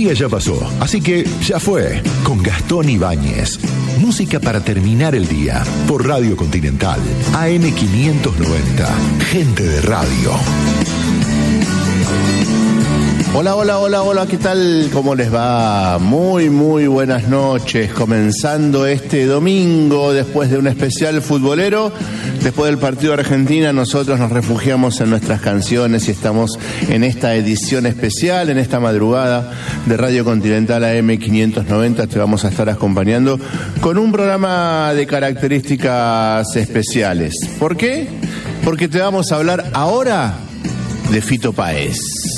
día ya pasó, así que ya fue. Con Gastón Ibáñez. Música para terminar el día. Por Radio Continental. AM590. Gente de radio. Hola, ¿qué tal? ¿Cómo les va? Muy buenas noches. Comenzando este domingo, después de un especial futbolero, después del partido de Argentina, nosotros nos refugiamos en nuestras canciones y estamos en esta edición especial, en esta madrugada de Radio Continental AM590. Te vamos a estar acompañando con un programa de características especiales. ¿Por qué? Porque te vamos a hablar ahora de Fito Páez.